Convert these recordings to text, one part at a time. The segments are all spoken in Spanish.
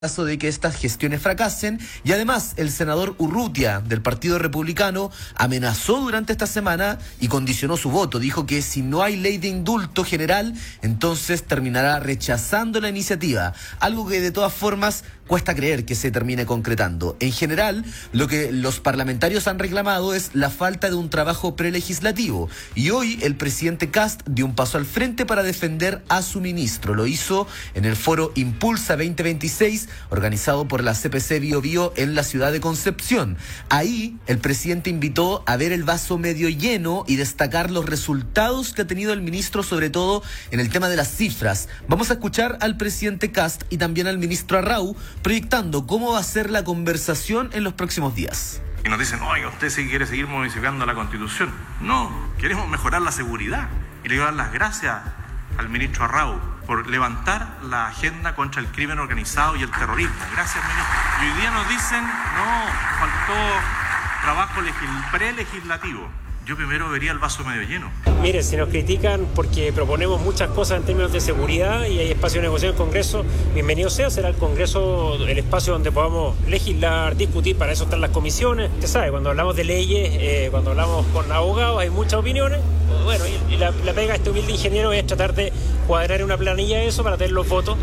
caso de que estas gestiones fracasen. Y además el senador Urrutia del Partido Republicano amenazó durante esta semana y condicionó su voto. Dijo que si no hay ley de indulto general, entonces terminará rechazando la iniciativa, algo que de todas formas cuesta creer que se termine concretando. En general, lo que los parlamentarios han reclamado es la falta de un trabajo prelegislativo, y hoy el presidente Kast dio un paso al frente para defender a su ministro. Lo hizo en el foro Impulsa 2026, organizado por la CPC Bio Bio en la ciudad de Concepción. Ahí el presidente invitó a ver el vaso medio lleno y destacar los resultados que ha tenido el ministro, sobre todo en el tema de las cifras. Vamos a escuchar al presidente Kast y también al ministro Arrau proyectando cómo va a ser la conversación en los próximos días. Y nos dicen, oiga, usted sí quiere seguir modificando la Constitución. No, queremos mejorar la seguridad. Y le voy a dar las gracias al ministro Arrau por levantar la agenda contra el crimen organizado y el terrorismo. Gracias, ministro. Y hoy día nos dicen, no, faltó trabajo prelegislativo. Yo primero vería el vaso medio lleno. Mire, si nos critican porque proponemos muchas cosas en términos de seguridad y hay espacio de negociación en el Congreso, bienvenido sea, será el Congreso el espacio donde podamos legislar, discutir, para eso están las comisiones. Usted sabe, cuando hablamos de leyes, cuando hablamos con abogados hay muchas opiniones. Bueno, y la pega de este humilde ingeniero es tratar de cuadrar una planilla de eso para tener los votos.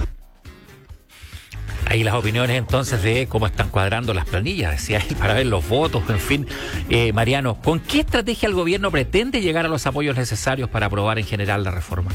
Ahí las opiniones entonces de cómo están cuadrando las planillas, decía él, para ver los votos, en fin. Mariano, ¿con qué estrategia el gobierno pretende llegar a los apoyos necesarios para aprobar en general la reforma?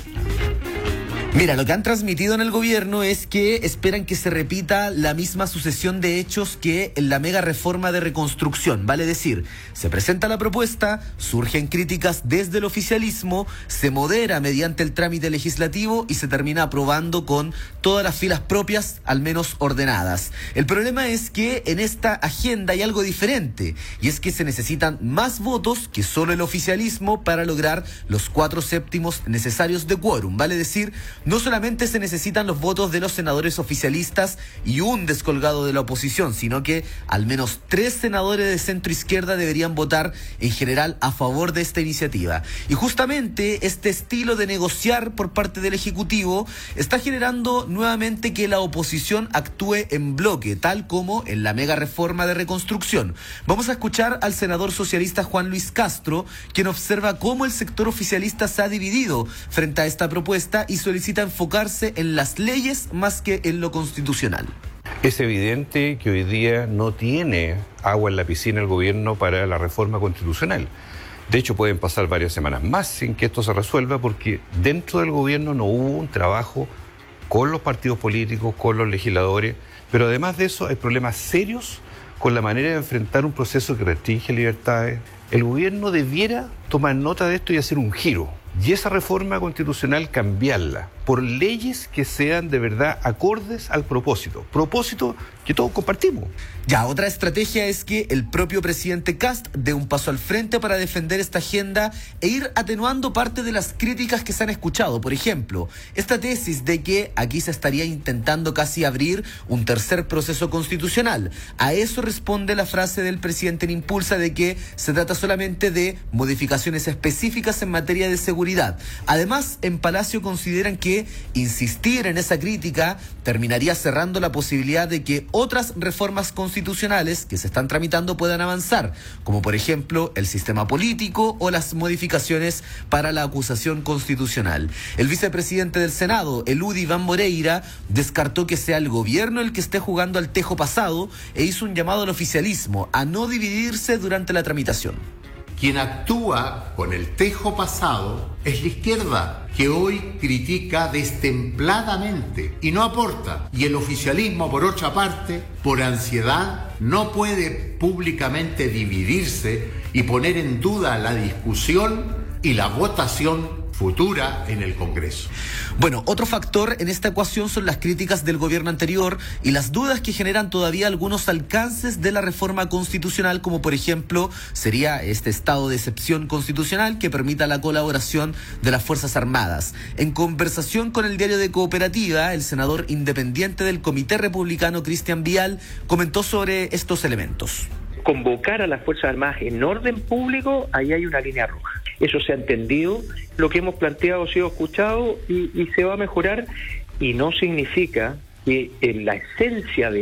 Mira, lo que han transmitido en el gobierno es que esperan que se repita la misma sucesión de hechos que en la mega reforma de reconstrucción. Vale decir, se presenta la propuesta, surgen críticas desde el oficialismo, se modera mediante el trámite legislativo y se termina aprobando con todas las filas propias, al menos ordenadas. El problema es que en esta agenda hay algo diferente, y es que se necesitan más votos que solo el oficialismo para lograr los 4/7 necesarios de quórum. Vale decir, no solamente se necesitan los votos de los senadores oficialistas y un descolgado de la oposición, sino que al menos 3 senadores de centro izquierda deberían votar en general a favor de esta iniciativa. Y justamente este estilo de negociar por parte del Ejecutivo está generando nuevamente que la oposición actúe en bloque, tal como en la mega reforma de reconstrucción. Vamos a escuchar al senador socialista Juan Luis Castro, quien observa cómo el sector oficialista se ha dividido frente a esta propuesta y solicita enfocarse en las leyes más que en lo constitucional. Es evidente que hoy día no tiene agua en la piscina el gobierno para la reforma constitucional. De hecho, pueden pasar varias semanas más sin que esto se resuelva, porque dentro del gobierno no hubo un trabajo con los partidos políticos, con los legisladores, pero además de eso hay problemas serios con la manera de enfrentar un proceso que restringe libertades. El gobierno debiera tomar nota de esto y hacer un giro. Y esa reforma constitucional cambiarla por leyes que sean de verdad acordes al propósito que todos compartimos. Ya, otra estrategia es que el propio presidente Kast dé un paso al frente para defender esta agenda e ir atenuando parte de las críticas que se han escuchado. Por ejemplo, esta tesis de que aquí se estaría intentando casi abrir un tercer proceso constitucional. A eso responde la frase del presidente en Impulsa de que se trata solamente de modificaciones específicas en materia de seguridad. Además, en Palacio consideran que insistir en esa crítica terminaría cerrando la posibilidad de que otras reformas constitucionales que se están tramitando puedan avanzar, como por ejemplo el sistema político o las modificaciones para la acusación constitucional. El vicepresidente del Senado, Eludy Iván Moreira, descartó que sea el gobierno el que esté jugando al tejo pasado e hizo un llamado al oficialismo a no dividirse durante la tramitación. Quien actúa con el tejo pasado es la izquierda, que hoy critica destempladamente y no aporta. Y el oficialismo, por otra parte, por ansiedad, no puede públicamente dividirse y poner en duda la discusión y la votación futura en el Congreso. Bueno, otro factor en esta ecuación son las críticas del gobierno anterior y las dudas que generan todavía algunos alcances de la reforma constitucional, como por ejemplo sería este estado de excepción constitucional que permita la colaboración de las Fuerzas Armadas. En conversación con el diario de Cooperativa, el senador independiente del Comité Republicano, Cristian Vial, comentó sobre estos elementos. Convocar a las Fuerzas Armadas en orden público, ahí hay una línea roja. Eso se ha entendido, lo que hemos planteado ha sido escuchado y se va a mejorar, y no significa que en la esencia de